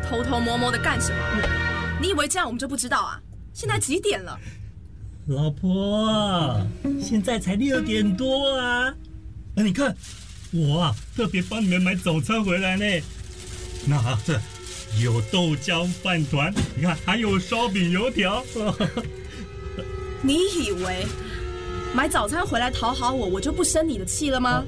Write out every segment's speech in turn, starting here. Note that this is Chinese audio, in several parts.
偷偷摸摸的干什么？你以为这样我们就不知道啊？现在几点了？ 老婆，现在才6点多啊！你看，我特别帮你们买早餐回来呢。那这有豆浆饭团，你看还有烧饼油条。 你以为买早餐回来讨好我就不生你的气了吗？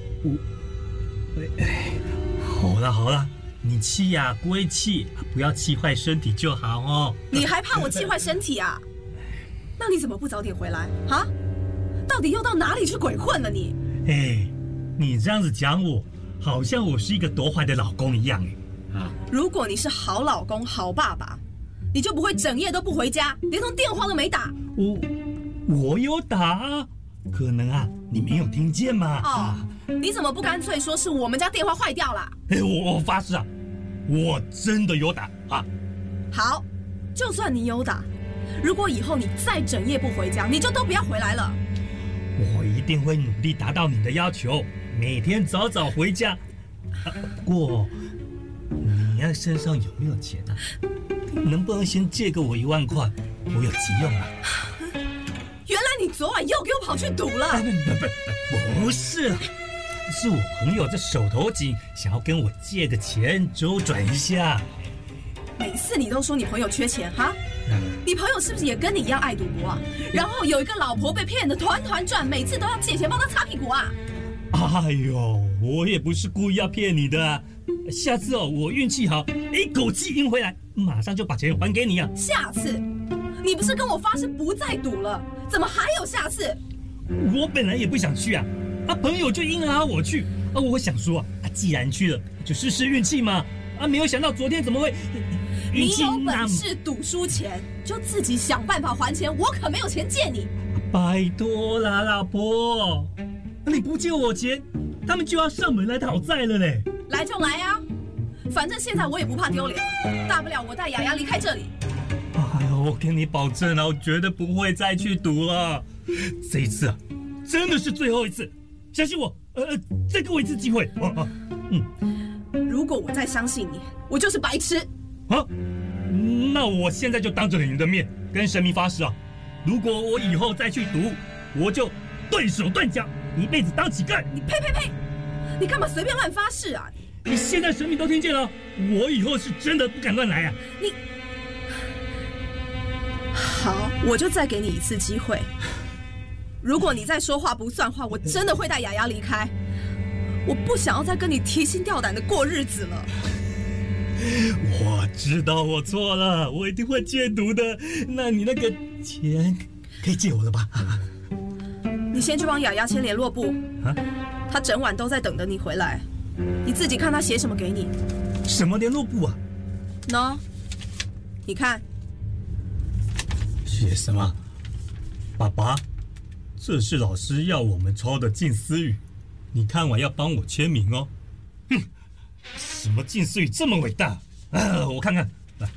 好了，你气呀归气，不要气坏身体就好哦。 你还怕我气坏身体啊？那你怎么不早点回来啊？到底又到哪里去鬼混了你？ 你这样子讲我，好像我是一个多坏的老公一样如果你是好老公、好爸爸，你就不会整夜都不回家，连通电话都没打。 我有打，可能你没有听见嘛。 你怎么不干脆说是我们家电话坏掉了？ 我发誓我真的有打好，就算你有打，如果以后你再整夜不回家，你就都不要回来了。 我一定会努力达到你的要求，每天早早回家。不过，你身上有没有钱啊？能不能先借给我1万块？我有急用啊。 原来你昨晚又给我跑去赌了？ 不是，是我朋友这手头紧，想要跟我借个钱周转一下。 每次你都说你朋友缺钱哈？你朋友是不是也跟你一样爱赌博啊？然后有一个老婆被骗得团团转，每次都要借钱帮他擦屁股啊？ 哎呦，我也不是故意要骗你的下次我运气好，一口气赢回来，马上就把钱还给你啊。 下次？你不是跟我发誓不再赌了？怎么还有下次？ 我本来也不想去朋友就硬拉我去我想说既然去了，就试试运气嘛没有想到昨天怎么会你有本事赌输钱，就自己想办法还钱，我可没有钱借你。 拜托啦，老婆，你不借我钱，他们就要上门来讨债了嘞。 来就来啊，反正现在我也不怕丢脸，大不了我带雅雅离开这里。 我跟你保证我绝对不会再去赌了。这一次真的是最后一次，相信我，再给我一次机会。 如果我再相信你，我就是白痴。 那我现在就当着你的面跟神明发誓如果我以后再去赌，我就断手断脚，一辈子当乞丐。 你呸！你干嘛随便乱发誓啊？ 你现在神明都听见了，我以后是真的不敢乱来你好，我就再给你一次机会。如果你再说话不算话，我真的会带雅雅离开。我不想要再跟你提心吊胆的过日子了。 我知道我错了，我一定会戒毒的。那你那个钱可以借我了吧？ 你先去帮雅雅签联络簿她整晚都在等着你回来，你自己看她写什么给你。 什么联络簿喏，你看写什么？爸爸，这是老师要我们抄的近思语，你看完要帮我签名哦。什么近思语这么伟大我看看来。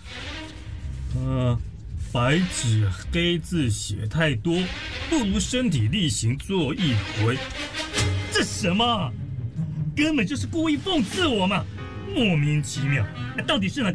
白纸黑字写太多，不如身体力行做一回。这什么？根本就是故意讽刺我嘛！莫名其妙，到底是哪个